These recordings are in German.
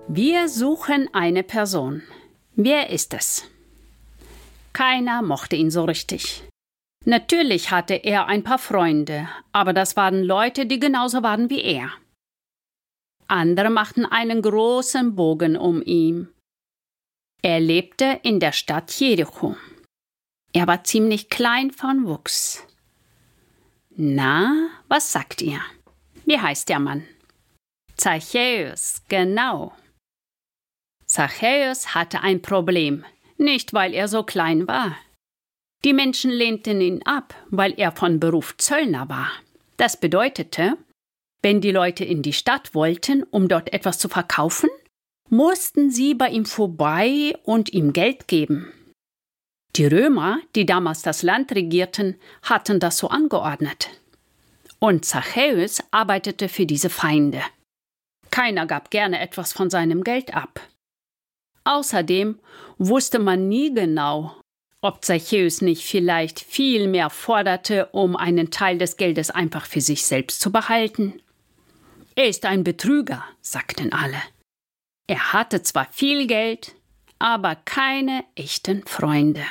Wir suchen eine Person. Wer ist es? Keiner mochte ihn so richtig. Natürlich hatte er ein paar Freunde, aber das waren Leute, die genauso waren wie er. Andere machten einen großen Bogen um ihn. Er lebte in der Stadt Jericho. Er war ziemlich klein von Wuchs. Na, was sagt ihr? Wie heißt der Mann? Zachäus, genau. Zachäus hatte ein Problem, nicht weil er so klein war. Die Menschen lehnten ihn ab, weil er von Beruf Zöllner war. Das bedeutete, wenn die Leute in die Stadt wollten, um dort etwas zu verkaufen, mussten sie bei ihm vorbei und ihm Geld geben. Die Römer, die damals das Land regierten, hatten das so angeordnet. Und Zachäus arbeitete für diese Feinde. Keiner gab gerne etwas von seinem Geld ab. Außerdem wusste man nie genau, ob Zachäus nicht vielleicht viel mehr forderte, um einen Teil des Geldes einfach für sich selbst zu behalten. Er ist ein Betrüger, sagten alle. Er hatte zwar viel Geld, aber keine echten Freunde.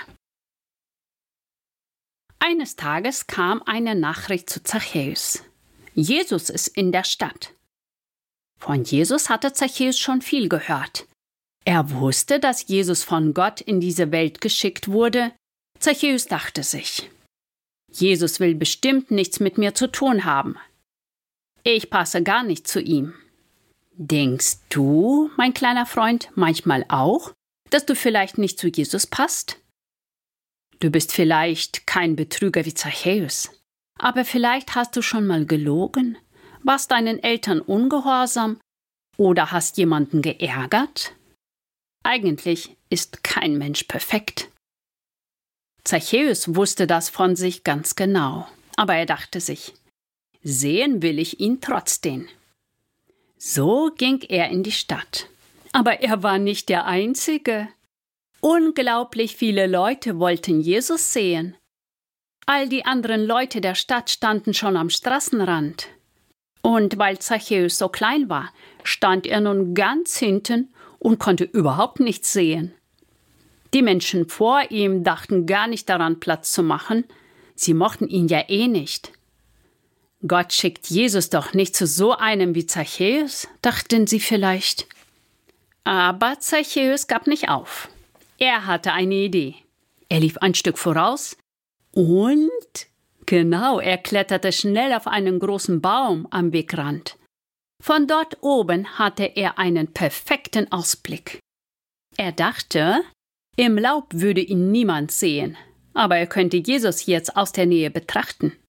Eines Tages kam eine Nachricht zu Zachäus. Jesus ist in der Stadt. Von Jesus hatte Zachäus schon viel gehört. Er wusste, dass Jesus von Gott in diese Welt geschickt wurde. Zachäus dachte sich, Jesus will bestimmt nichts mit mir zu tun haben. Ich passe gar nicht zu ihm. Denkst du, mein kleiner Freund, manchmal auch, dass du vielleicht nicht zu Jesus passt? Du bist vielleicht kein Betrüger wie Zachäus, aber vielleicht hast du schon mal gelogen, warst deinen Eltern ungehorsam oder hast jemanden geärgert? Eigentlich ist kein Mensch perfekt. Zachäus wusste das von sich ganz genau, aber er dachte sich, sehen will ich ihn trotzdem. So ging er in die Stadt. Aber er war nicht der Einzige. Unglaublich viele Leute wollten Jesus sehen. All die anderen Leute der Stadt standen schon am Straßenrand. Und weil Zachäus so klein war, stand er nun ganz hinten und konnte überhaupt nichts sehen. Die Menschen vor ihm dachten gar nicht daran, Platz zu machen. Sie mochten ihn ja eh nicht. Gott schickt Jesus doch nicht zu so einem wie Zachäus, dachten sie vielleicht. Aber Zachäus gab nicht auf. Er hatte eine Idee. Er lief ein Stück voraus und, genau, er kletterte schnell auf einen großen Baum am Wegrand. Von dort oben hatte er einen perfekten Ausblick. Er dachte, im Laub würde ihn niemand sehen, aber er könnte Jesus jetzt aus der Nähe betrachten.